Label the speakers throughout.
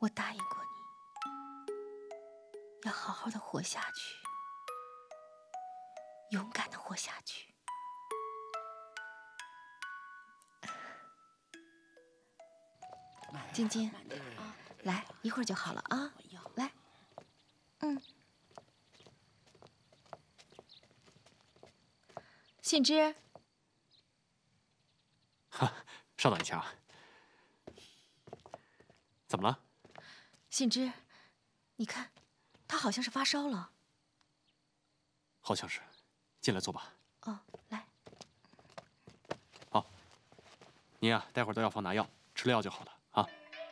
Speaker 1: 我答应过你，要好好的活下去，勇敢的活下去。晶晶，来，一会儿就好了啊。来，信之，
Speaker 2: 稍等一下啊。怎么了？
Speaker 1: 信之，你看，他好像是发烧了。
Speaker 2: 好像是，进来坐吧。
Speaker 1: 哦，来。
Speaker 2: 好，您呀，待会儿到药房拿药，吃了药就好了啊。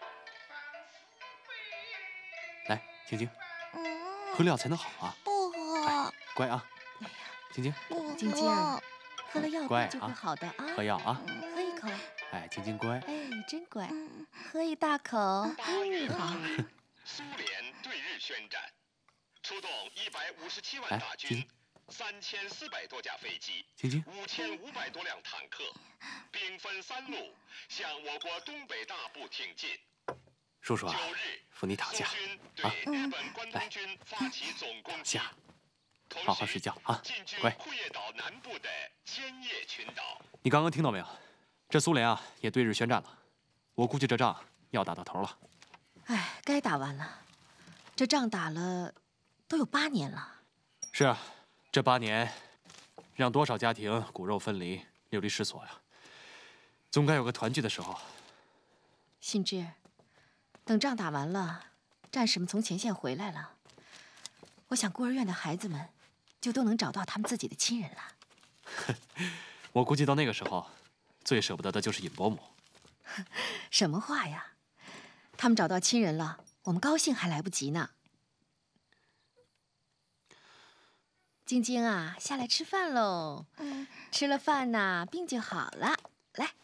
Speaker 2: 来，晶晶，喝了药才能好啊。
Speaker 3: 不喝。
Speaker 2: 乖啊。
Speaker 1: 哎呀，
Speaker 2: 晶晶，
Speaker 3: 不喝。
Speaker 1: 晶晶儿，喝了药
Speaker 2: 乖
Speaker 1: 病就会好的啊。
Speaker 2: 喝药啊。
Speaker 1: 喝一口。
Speaker 2: 哎，晶晶乖。
Speaker 1: 哎，真乖。喝一大口。
Speaker 4: 8月
Speaker 1: 好。
Speaker 4: 中日，苏联对日宣战，出动157万大军，3400多架飞机，5500多辆坦克，兵分3路向我国东北大部挺进。
Speaker 2: 叔叔啊，
Speaker 4: 9日，
Speaker 2: 扶你躺下
Speaker 4: 苏军对日本关东军发起总攻击，同时
Speaker 2: 好好睡觉啊，
Speaker 4: 进军
Speaker 2: 乖。
Speaker 4: 库页岛南部的千叶群岛。
Speaker 2: 你刚刚听到没有？这苏联啊也对日宣战了，我估计这仗要打到头了。
Speaker 1: 哎，该打完了，这仗打了都有8年了。
Speaker 2: 是啊，这8年，让多少家庭骨肉分离、流离失所呀！总该有个团聚的时候。
Speaker 1: 信之，等仗打完了，战士们从前线回来了，我想孤儿院的孩子们就都能找到他们自己的亲人了。
Speaker 2: 我估计到那个时候，最舍不得的就是尹伯母。
Speaker 1: 什么话呀？他们找到亲人了，我们高兴还来不及呢。晶晶啊，下来吃饭喽。吃了饭呐，病就好了。来。